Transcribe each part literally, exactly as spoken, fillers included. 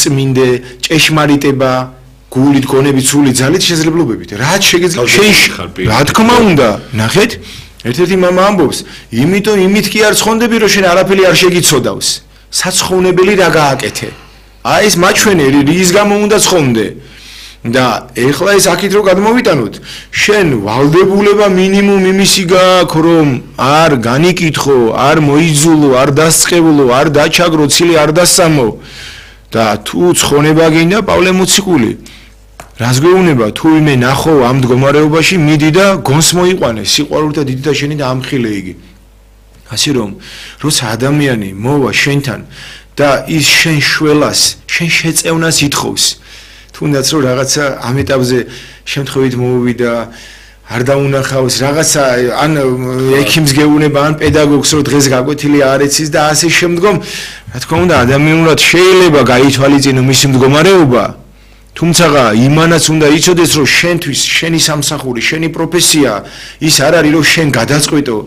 სიწმინდე, ჭეშმარიტება, გულით, გონებით, სულით, ძალით, შესაძლებლობებით. რაც შეგიძლია, რა თქმა უნდა, ნახეთ, ერთ-ერთი მამა ამბობს, იმიტომ იმით კი არ ცხონდები, რომ შენ არაფერი არ შეგიცოდავს. საცხოვნებელი რა გააკეთე. აი ეს მაჩვენე რის გამო უნდა ცხონდე. და ეხლა ეს აქეთ რო გადმოვიტანოთ, შენ ვალდებულება მინიმუმ იმისი გააქვს, რომ არ განიკითხო, არ მოიძულო, არ დასწყებულო, არ დაჩაგრო, ცილი არ დასამო. და თუ ცხონება გინდა, პავლე მოციქული რას გვეუბნება, თუ იმე ნახო ამ მდგომარეობაში, მიდი და გონს მოიყვანე, სიყვარულით და დიდ და შენი და ამხილე იგი. ასე რომ, როცა ადამიანი მოვა შენთან და ის შენ შველას, შენ შეწევნას ითხოვს, თუნდაც რომ რაღაცა ამ ეტაპზე შემთხვევით მოვიდა, არ დაუნახავს, რაღაცა ან ექიმს გეუბნება, ან პედაგოგს, რომ დღეს გაკვეთილი არ ეცის და ასე შემდგომ, რა თქმა უნდა, ადამიანურად შეიძლება გაითვალისწინო მისი მდგომარეობა. თუმცა იმანაც უნდა იცოდეს, რომ შენთვის, შენი სამსახური, შენი პროფესია ის არ არის, რომ შენ გადაწყვეტო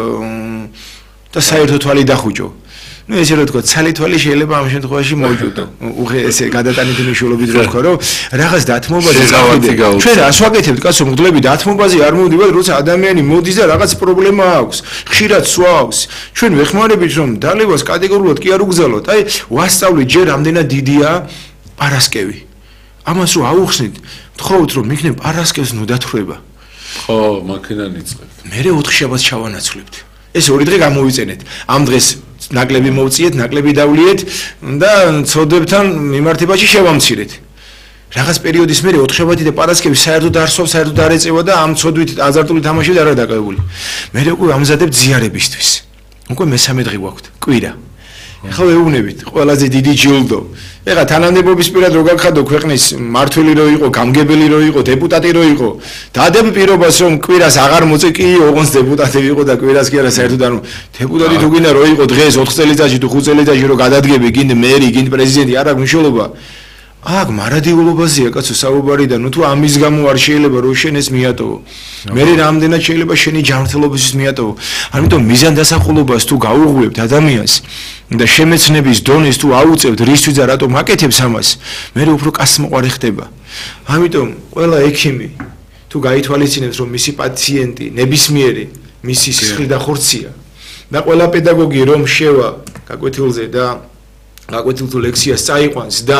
და საერთო თვალი დახუჭო. ნუ ესე რომ თქვა, ცალი თვალი შეიძლება ამ შემთხვევაში მოვიჭუდო. უხე ესე გადატანითი მნიშვნელობით რო თქვა, რომ რაღაც დათმობაზე გავაკეთე. ჩვენ რას ვაკეთებთ, კაცო, მგლები დათმობაზე არ მოვდივართ, როცა ადამიანი მოდის და რაღაც პრობლემა აქვს, ხშირად სვავს. ჩვენ ვეხმარებით, რომ დალევას კატეგორიულად კი არ უგზავნოთ. აი, ვასწავლით ჯერ ამდენად დიდია პარასკევი. ამას რო აუხსნით, ვთხოვთ, რომ მიქნებ პარასკევს ნოდათვრება. ხო, მაქედან იწყებთ. მერე ოთხ შაბათს ჩავანაცვლებთ. ეს ორი დღე გამოვიწენეთ. ამ დღეს ნაკლები მოვწიეთ, ნაკლები დავლიეთ და ცოდებთან მიმართებაში შევამცირეთ. რაღაც პერიოდის მერე ოთხ შაბათი და პარასკევი საერთოდ არ სვავს, საერთოდ არ ეწევა და ამ ცოდვით აზარტული თამაშით არ არის დაკავებული. მერე უკვე ამზადებთ ზიარებისთვის. უკვე მესამე დღე გვაქვთ, კვირა. ეხლა ვეუბნებით, ყველაზე დიდი ჯილდო. ეხლა თანამდებობის პირად რო გაგხადო ქვეყნის მართველი რო იყო, გამგებელი რო იყო, დეპუტატი რო იყო, დადებ პირობას რომ კვირას აღარ მოწე კი ოღონდ დეპუტატი იყო და კვირას კი არა საერთოდ ანუ დეპუტატი თუ გინდა რო იყო დღეს ოთხ წელიწადში თუ ხუთ წელიწადში რო გადადგები, გინდ მერი, გინდ პრეზიდენტი, არ აქვს მნიშვნელობა. აქ მარადიულობაზეა კაცო საუბარი და ნუ თუ ამის გამო არ შეიძლება რომ შენ ეს მიატოვო. მერე რამდენად შეიძლება შენი ჯანმრთელობისთვის მიატოვო. ამიტომ მიზანდასახულობას თუ გაუღვევთ ადამიანს და შემეცნების დონეს თუ აუწევთ რისთვის და რატომ აკეთებს ამას, მერე უფრო კაცმოყვარე ხდება. ამიტომ ყველა ექიმი თუ გაითვალისწინებს რომ მისი პაციენტი ნებისმიერი მისი სისხლი და ხორცია და ყველა პედაგოგი რომ შევა გაკვეთილზე და გაკვეთილ ლექციას წაიყვანს და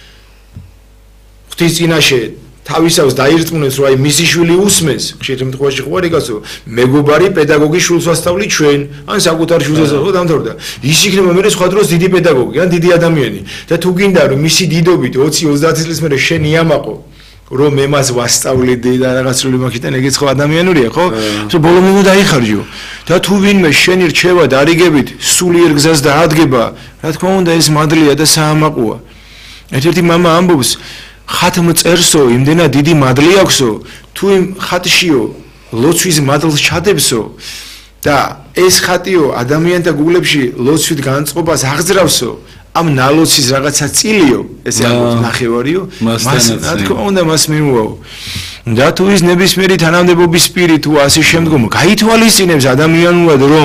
ღვთის წინაშე თავისავს დაირწმუნებს რომ აი მისი შვილი უსმენს, ხშირ შემთხვევაში ხო არის კაცო, მეგობარი პედაგოგი შვილს ვასწავლი ჩვენ, ან საკუთარ შვილს ვასწავლო დამთავრდა. ის იქნება მე სხვა დროს დიდი პედაგოგი, ან დიდი ადამიანი. და თუ გინდა რომ მისი დიდობით ოცი ოცდაათი წლის მერე შენ იამაყო, რომ მე მას ვასწავლედი და რაღაც სრული მაგიდან ეგეც ხო ადამიანურია, ხო? რომ ბოლომდე უნდა დაიხარჯო. და თუ ვინმე შენი რჩევა დარიგებით სულიერ გზას დაადგება, რა თქმა უნდა ეს მადლია და საამაყოა. ერთ-ერთი მამა ამბობს ხატ მწერსო, იმდენად დიდი მადლი აქვსო, თუ იმ ხატშიო ლოცვის მადლს ჩადებსო და ეს ხატიო ადამიანთა გულებში ლოცვით განწყობას აღძრავსო, ამ ნალოცის რაღაცა წილიო, ესე ამბობს ნახევარიო, მას რა თქმა უნდა მას მიმოაო. და თუ ის ნებისმიერი თანამდებობის პირი თუ ასე შემდგომ გაითვალისწინებს ადამიანურად რომ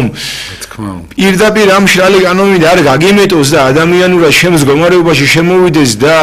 პირდაპირ ამ მშრალი კანონით არ გაგიმეტოს და ადამიანურად შემს მდგომარეობაში შემოვიდეს და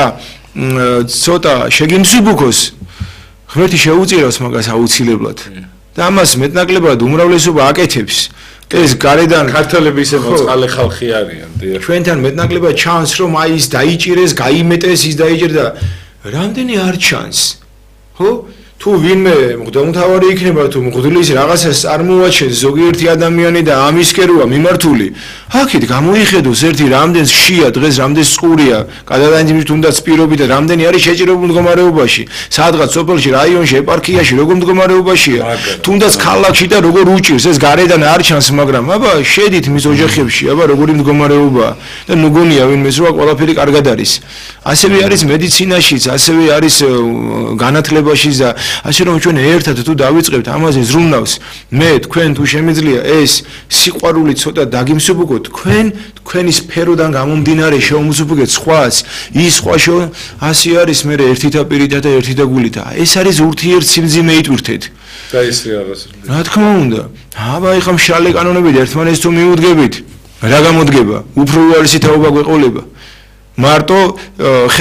ცოტა შეგიმსუბუქოს, ღმერთი შეუწირავს მაგას აუცილებლად. და ამას მეტნაკლებად უმრავლესობა აკეთებს. ეს გარედან ქართველები ისე მოწყალე ხალხი არიან, დიახ. ჩვენთან მეტნაკლებად ჩანს რომ აი ის დაიჭირეს, გაიმეტეს, ის დაიჭირდა და რამდენი არ ჩანს. ხო? თუ ვინმე მღვდელმთავარი იქნება თუ მღვდლის რაღაცას წარმოაჩენს ზოგიერთი ადამიანი და ამისკეროა მიმართული, აქეთ გამოიხედოს ერთი რამდენს შია დღეს, რამდენს წყურია, გადადანჯმით თუნდაც პირობით და რამდენი არის შეჭირებული მდგომარეობაში, სადღაც სოფელში, რაიონში, ეპარქიაში როგორ მდგომარეობაშია, თუნდაც ქალაქში და როგორ უჭირს, ეს გარედან არ ჩანს, მაგრამ აბა შედით მის ოჯახებში, აბა როგორი მდგომარეობაა და ნუგონია ვინმეს რა ყველაფერი კარგად არის. ასევე არის მედიცინაშიც, ასევე არის განათლებაშიც და ასე რომ ჩვენ ერთად თუ დავიწყებთ ამაზე ზრუნავს, მე თქვენ თუ შემიძლია ეს სიყვარული ცოტა დაგიმსუბუქოთ, თქვენ თქვენი სფეროდან გამომდინარე შეუმსუბუქეთ სხვას, ის სხვა შო ასე არის მე ერთითა პირითა და ერთითა გულითა. ეს არის ურთიერთსიმძიმე იტვირთეთ. და ის რაღაც. რა თქმა უნდა. აბა ეხა მშრალი კანონებით ერთმანეთს თუ მიუდგებით, რა გამოდგება? უფრო უარესი თაობა გვეყოლება. მარტო